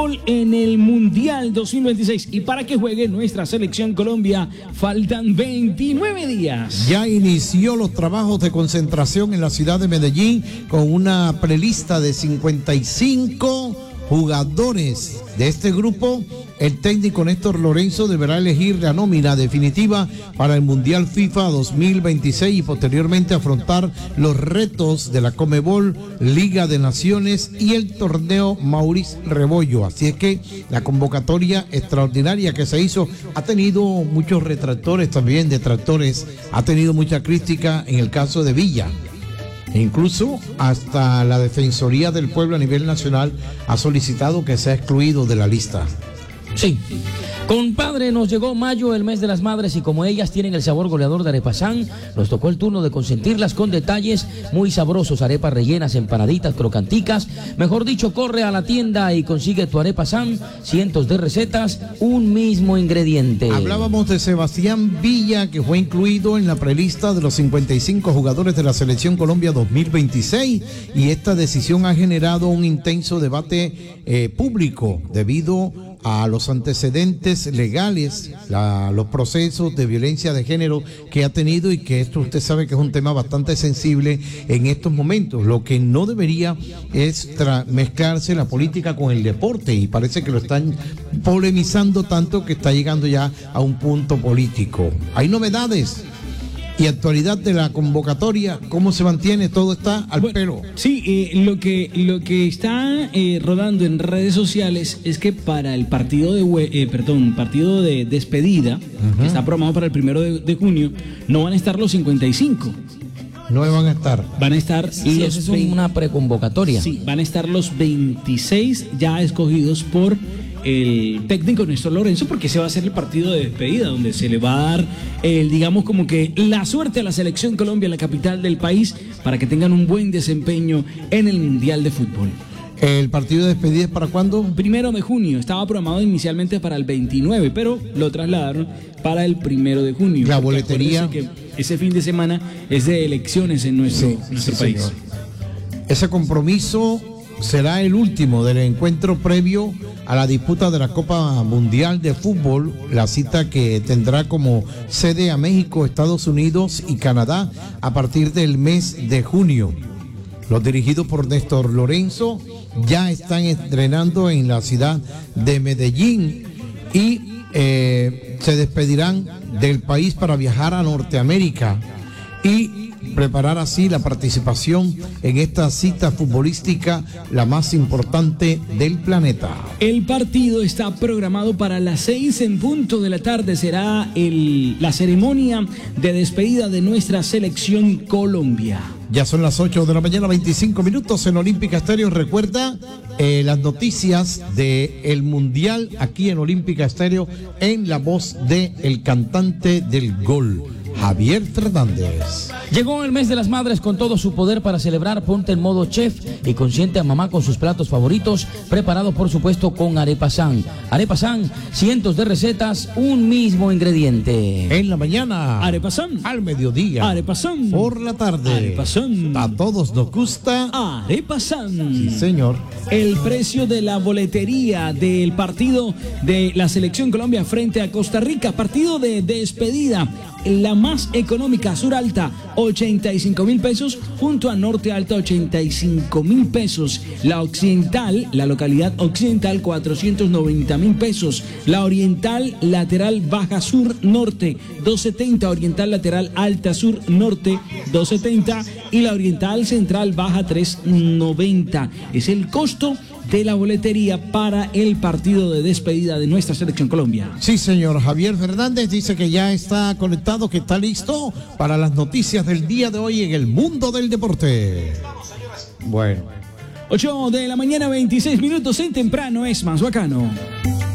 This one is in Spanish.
fútbol en el Mundial 2026. Y para que juegue nuestra selección Colombia, faltan 29 días. Ya inició los trabajos de concentración en la ciudad de Medellín con una prelista de 55 jugadores. De este grupo, el técnico Néstor Lorenzo deberá elegir la nómina definitiva para el Mundial FIFA 2026 y posteriormente afrontar los retos de la Conmebol, Liga de Naciones y el torneo Maurice Rebollo. Así es que la convocatoria extraordinaria que se hizo ha tenido muchos retractores, también detractores, ha tenido mucha crítica en el caso de Villa. E incluso hasta la Defensoría del Pueblo a nivel nacional ha solicitado que sea excluido de la lista. Sí. Compadre, nos llegó mayo, el mes de las madres, y como ellas tienen el sabor goleador de Arepasán, nos tocó el turno de consentirlas con detalles muy sabrosos, arepas rellenas, empanaditas, crocanticas. Mejor dicho, corre a la tienda y consigue tu Arepasán, cientos de recetas, un mismo ingrediente. Hablábamos de Sebastián Villa, que fue incluido en la prelista de los 55 jugadores de la Selección Colombia 2026, y esta decisión ha generado un intenso debate público debido a los antecedentes legales, los procesos de violencia de género que ha tenido, y que esto usted sabe que es un tema bastante sensible en estos momentos. Lo que no debería es mezclarse la política con el deporte, y parece que lo están polemizando tanto que está llegando ya a un punto político. Hay novedades y actualidad de la convocatoria. ¿Cómo se mantiene? Todo está al pelo. Sí, lo que está rodando en redes sociales es que para el partido de despedida, que está programado para el 1 de junio, no van a estar los 55. No van a estar. Van a estar y eso es una preconvocatoria. Sí, van a estar los 26 ya escogidos por el técnico Néstor Lorenzo, porque ese va a ser el partido de despedida, donde se le va a dar, digamos, como que la suerte a la selección Colombia en la capital del país, para que tengan un buen desempeño en el Mundial de Fútbol. ¿El partido de despedida es para cuándo? 1 de junio, estaba programado inicialmente para el 29, pero lo trasladaron para el 1 de junio. La boletería. Que ese fin de semana es de elecciones en nuestro país. Señor. Ese compromiso será el último del encuentro previo a la disputa de la Copa Mundial de Fútbol, la cita que tendrá como sede a México, Estados Unidos y Canadá a partir del mes de junio. Los dirigidos por Néstor Lorenzo ya están entrenando en la ciudad de Medellín y se despedirán del país para viajar a Norteamérica y preparar así la participación en esta cita futbolística, la más importante del planeta. El partido está programado para las 6 en punto de la tarde. Será la ceremonia de despedida de nuestra selección Colombia. Ya son las 8 de la mañana, 25 minutos en Olímpica Estéreo. Recuerda las noticias del Mundial aquí en Olímpica Estéreo, en la voz del cantante del gol, Javier Fernández. Llegó el mes de las madres con todo su poder para celebrar. Ponte en modo chef y consiente a mamá con sus platos favoritos, preparado por supuesto con Arepasán. Arepasán, cientos de recetas, un mismo ingrediente. En la mañana, Arepasán. Al mediodía, Arepasán. Por la tarde, Arepasán. A todos nos gusta Arepasán. Sí, señor. El precio de la boletería del partido de la Selección Colombia frente a Costa Rica, partido de despedida. La más económica, Sur Alta, 85.000 pesos, junto a Norte Alta, 85.000 pesos. La Occidental, la localidad Occidental, 490.000 pesos. La Oriental, lateral Baja Sur Norte, 270. Oriental, lateral Alta Sur Norte, 270. Y la Oriental Central Baja, 390. Es el costo de la boletería para el partido de despedida de nuestra selección Colombia. Sí, señor. Javier Fernández dice que ya está conectado, que está listo para las noticias del día de hoy en el mundo del deporte. Bueno. 8 de la mañana, 26 minutos, en temprano es más bacano.